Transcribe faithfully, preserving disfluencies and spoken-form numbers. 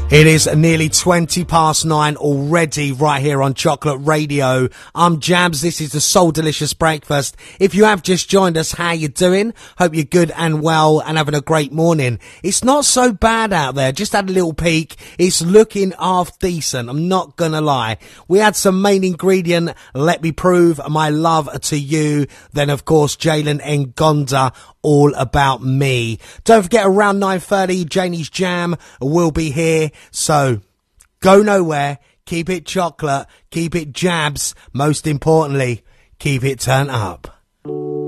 It is nearly twenty past nine already right here on Chocolate Radio. I'm Jabs. This is the Soul Delicious Breakfast. If you have just joined us, how you doing? Hope you're good and well and having a great morning. It's not so bad out there. Just had a little peek. It's looking half decent. I'm not gonna lie. We had some main ingredient. Let me prove my love to you. Then, of course, Jalen Ngonda. All about me. Don't forget, around nine thirty, Janie's Jam will be here. So go nowhere. Keep it chocolate. Keep it Jabs. Most importantly, keep it turned up.